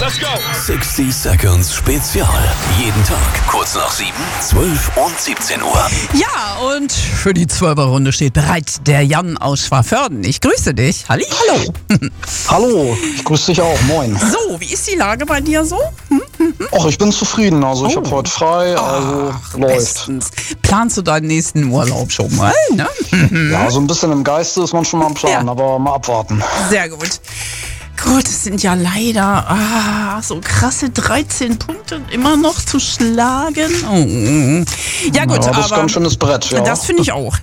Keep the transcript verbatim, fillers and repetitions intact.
Let's go. sechzig Seconds Spezial. Jeden Tag kurz nach sieben, zwölf und siebzehn Uhr. Ja, und für die Zwölfer-Runde steht bereit der Jan aus Schwaförden. Ich grüße dich. Halli, hallo. Hallo, ich grüße dich auch. Moin. So, wie ist die Lage bei dir so? Hm? Och, ich bin zufrieden. Also ich Oh. habe heute frei, also Ach, läuft. bestens. Planst du deinen nächsten Urlaub schon mal? Ne? Ja, so ein bisschen im Geiste ist man schon mal am Plan, Ja. aber mal abwarten. Sehr gut. Gut, es sind ja leider ah, so krasse dreizehn Punkte immer noch zu schlagen. Oh. Ja gut, Ja, das ist aber ein ganz schönes Brett, ja. das finde ich auch.